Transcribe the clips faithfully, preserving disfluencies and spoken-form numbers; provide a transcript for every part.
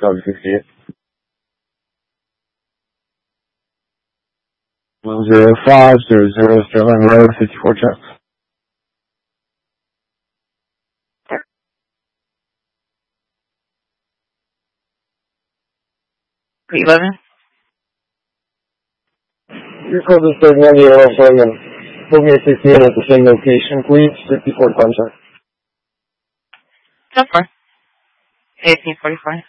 Dog sixty-eight. one zero five zero zero Sterling Road, fifty-four check. three eleven. Your code is third one year old and book me a sixty-eight at the same location, please. fifty-four contract. ten four. eighteen forty-five.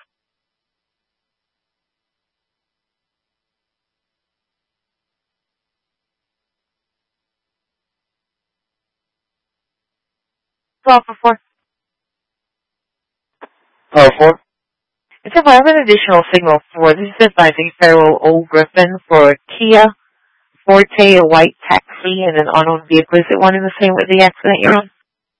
twelve for four. Oh, four? It's if I have an additional signal for this is advising Federal Old Griffin for Kia Forte, a white taxi, and an unknown vehicle. Is it one and the same with the accident you're on?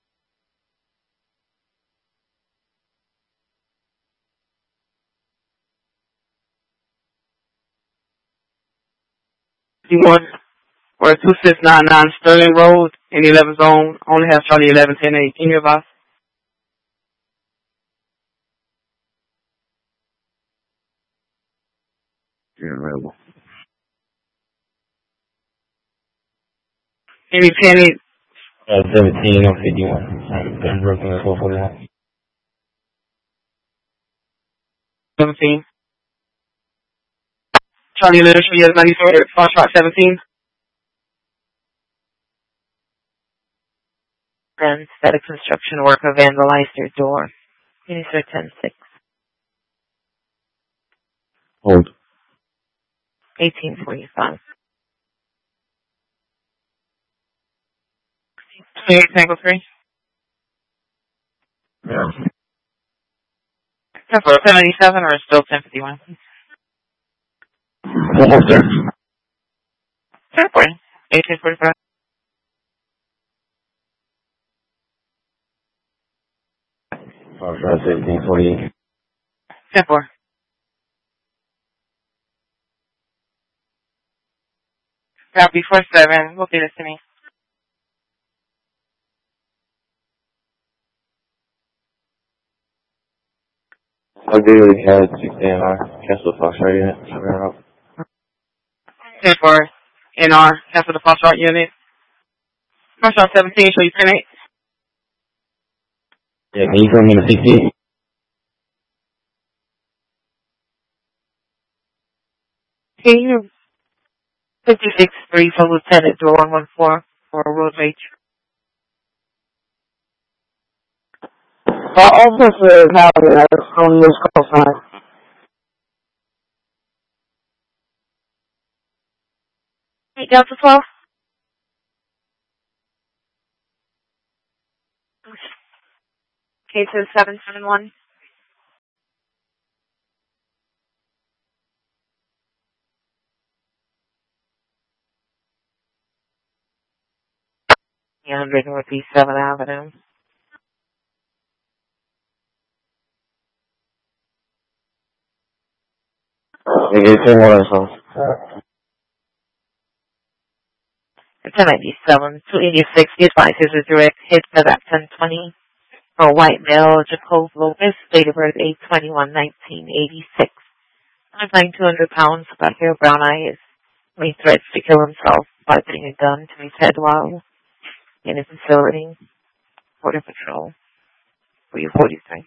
one or two six nine nine Sterling Road in eleven zone. Only have Charlie eleven ten eight. Can you hear us? You're available. Any ten eight. Uh, seventeen on fifty-one. I'm broken at four forty-one. seventeen. Charlie eleven yes ninety-four. Foxtrot seventeen. Friends that a construction worker vandalized their door. Unisur ten six. Hold. eighteen forty-five. twenty-eight Tango three. Yeah. ten four seventy-seven or still ten fifty-one? Almost there. ten four. eighteen forty-five. I'll try seventeen forty-eight. ten four. Copy four seven. We'll do this to me. I'll do it again at six A M R. Cancel the Foxtrot unit. ten four. N R. Cancel the Foxtrot unit. Foxtrot seventeen. Show you ten eight. Yeah, can you come in to sixty-eight? Can you fifty-six three for Lieutenant Door one one four for road rage? Well, officer is having a on this call sign. Hey, Delta twelve. Case is seven seven one. one hundred Northeast seventh Avenue. Okay, same one I saw. ten ninety-seven, two eighty-six. The advisors a direct hit for that ten twenty. For a white male, Jacob Lopez, date of birth eight twenty-one nineteen eighty-six. five nine two hundred pounds, got hair, brown eyes. Made threats to kill himself by putting a gun to his head while in a facility. Border Patrol. For you forty-three.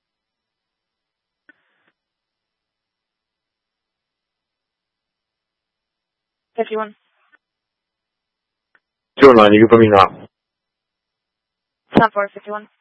fifty-one. Zero nine, you can put me now. ten four fifty-one.